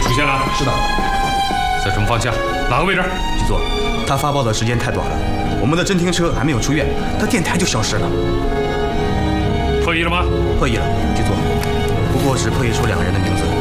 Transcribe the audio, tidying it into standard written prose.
出现了。 是的。 在什么方向？哪个位置？ 局座，他发报的时间太短了，我们的侦听车还没有出院，他电台就消失了。 破译了吗？ 破译了，局座。不过只破译出2个人的名字。